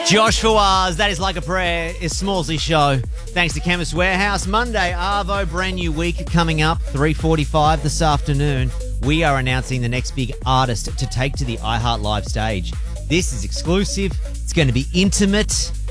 Josh Fawaz, that is Like a Prayer, is Smallsy Show. Thanks to Chemist Warehouse. Monday, Arvo, brand new week coming up, 3:45 this afternoon. We are announcing the next big artist to take to the iHeart Live stage. This is exclusive. It's going to be intimate.